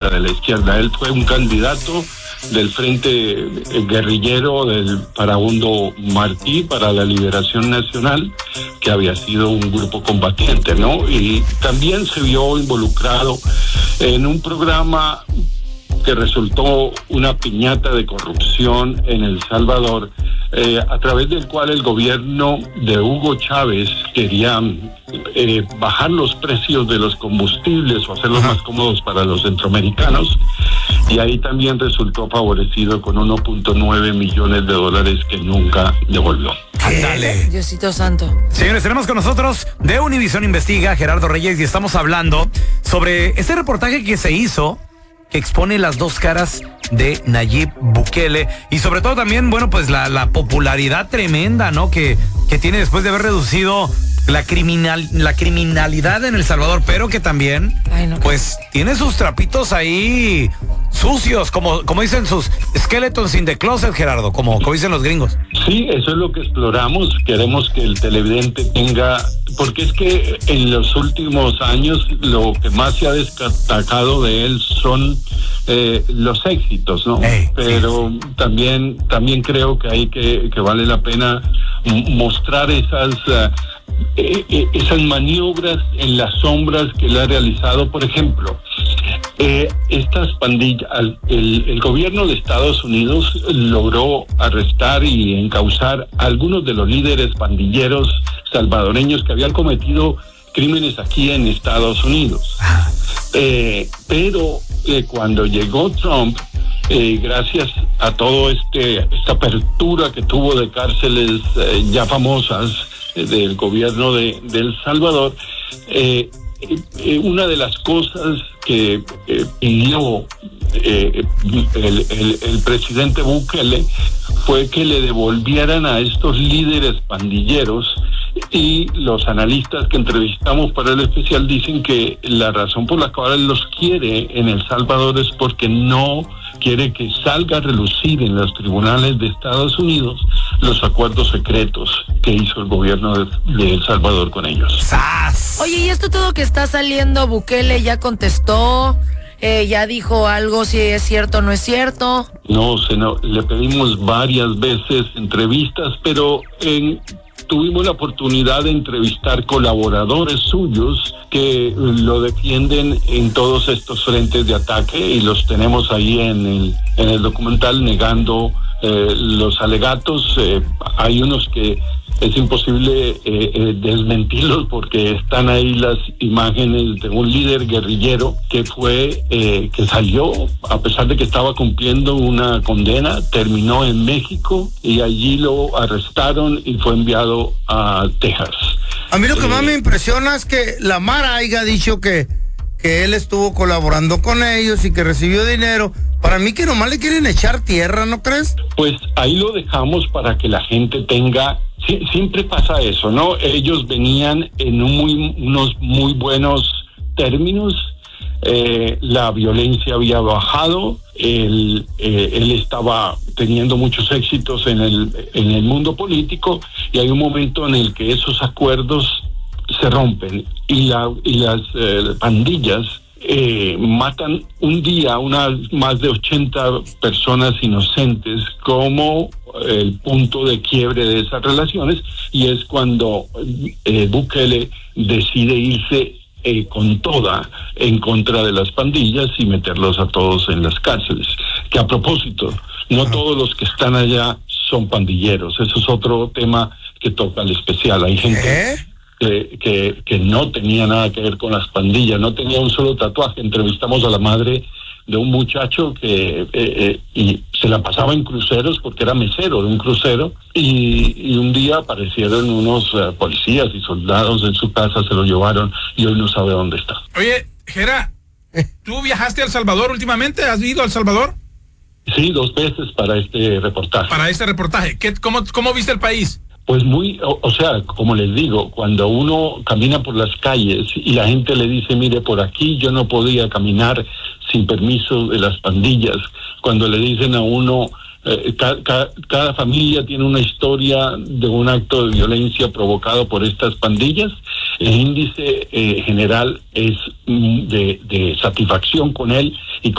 de la izquierda. Él fue un candidato del Frente Guerrillero del Farabundo Martí para la Liberación Nacional, que había sido un grupo combatiente, ¿no? Y también se vio involucrado en un programa que resultó una piñata de corrupción en El Salvador, a través del cual el gobierno de Hugo Chávez quería bajar los precios de los combustibles o hacerlos más cómodos para los centroamericanos, y ahí también resultó favorecido con 1.9 millones de dólares que nunca devolvió. Ándale. Diosito santo. Señores, tenemos con nosotros de Univisión Investiga, Gerardo Reyes, y estamos hablando sobre este reportaje que se hizo, que expone las dos caras de Nayib Bukele, y sobre todo también, bueno, pues la popularidad tremenda, ¿no? Que tiene después de haber reducido la criminalidad en El Salvador, pero que también, pues, tiene sus trapitos ahí sucios, como dicen sus skeletons in the closet, Gerardo, como dicen los gringos. Sí, eso es lo que exploramos. Queremos que el televidente tenga, porque es que en los últimos años lo que más se ha destacado de él son los éxitos, ¿no? Pero sí. También creo que hay que vale la pena mostrar esas maniobras en las sombras que él ha realizado. Por ejemplo, estas pandillas, el gobierno de Estados Unidos logró arrestar y encausar a algunos de los líderes pandilleros salvadoreños que habían cometido crímenes aquí en Estados Unidos. Pero cuando llegó Trump, gracias a todo esta apertura que tuvo de cárceles ya famosas del gobierno de El Salvador, una de las cosas que pidió el presidente Bukele fue que le devolvieran a estos líderes pandilleros, y los analistas que entrevistamos para el especial dicen que la razón por la cual él los quiere en El Salvador es porque no quiere que salga a relucir en los tribunales de Estados Unidos los acuerdos secretos que hizo el gobierno de El Salvador con ellos. ¡Sas! Oye, ¿y esto todo que está saliendo, Bukele ya contestó? ¿Ya dijo algo, si es cierto o no es cierto? No, le pedimos varias veces entrevistas, pero tuvimos la oportunidad de entrevistar colaboradores suyos que lo defienden en todos estos frentes de ataque, y los tenemos ahí en el documental negando los alegatos. Hay unos que es imposible desmentirlos porque están ahí las imágenes de un líder guerrillero que que salió, a pesar de que estaba cumpliendo una condena, terminó en México y allí lo arrestaron y fue enviado a Texas. A mí lo que más me impresiona es que la Mara haya dicho que él estuvo colaborando con ellos y que recibió dinero. Para mí que nomás le quieren echar tierra, ¿no crees? Pues ahí lo dejamos para que la gente tenga... Siempre pasa eso, ¿no? Ellos venían en unos muy buenos términos. La violencia había bajado. Él estaba teniendo muchos éxitos en el mundo político, y hay un momento en el que esos acuerdos se rompen y las pandillas matan un día más de 80 personas inocentes como el punto de quiebre de esas relaciones, y es cuando Bukele decide irse con toda en contra de las pandillas y meterlos a todos en las cárceles. Que a propósito, no todos los que están allá son pandilleros. Eso es otro tema que toca el especial. Hay gente que no tenía nada que ver con las pandillas, no tenía un solo tatuaje. Entrevistamos a la madre de un muchacho que y se la pasaba en cruceros porque era mesero de un crucero, y un día aparecieron unos policías y soldados en su casa, se lo llevaron y hoy no sabe dónde está. Oye, Gera, ¿tú viajaste a El Salvador últimamente? ¿Has ido a El Salvador? Sí, 2 veces para este reportaje. Para este reportaje. ¿Cómo viste el país? Pues o sea, como les digo, cuando uno camina por las calles y la gente le dice, mire, por aquí yo no podía caminar sin permiso de las pandillas, cuando le dicen a uno, cada familia tiene una historia de un acto de violencia provocado por estas pandillas, el índice general es de satisfacción con él y